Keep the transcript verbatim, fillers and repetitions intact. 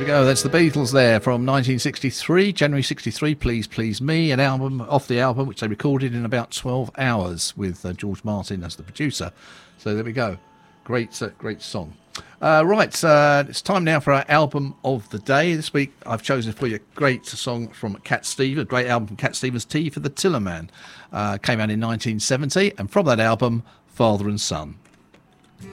go. That's the Beatles there from nineteen sixty-three, January sixty-three, Please Please Me, an album off the album which they recorded in about twelve hours with uh, George Martin as the producer. So there we go. Great, uh, great song. Uh, right, uh, it's time now for our album of the day. This week I've chosen for you a great song from Cat Stevens, a great album from Cat Stevens, Tea for the Tillerman. Uh, came out in nineteen seventy, and from that album, Father and Son.